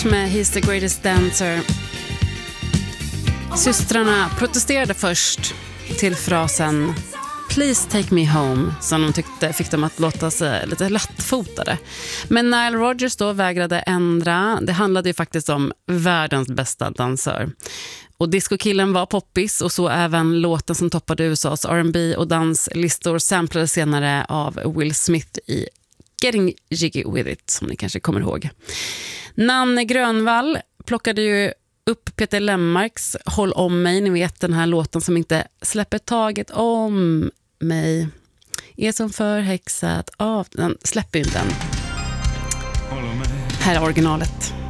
med He's the greatest dancer. Systrarna protesterade först till frasen Please take me home, som de tyckte fick dem att låta sig lite lättfotade. Men Nile Rodgers då vägrade ändra. Det handlade ju faktiskt om världens bästa dansör. Och discokillen var poppis, och så även låten som toppade USAs R&B och danslistor samplades senare av Will Smith i Getting Jiggy With It, som ni kanske kommer ihåg. Nanne Grönvall plockade ju upp Peter Lemmarks Håll om mig, ni vet den här låten som inte släpper taget om mig. Är som förhäxat av, den släpper ju inte den. Här är originalet.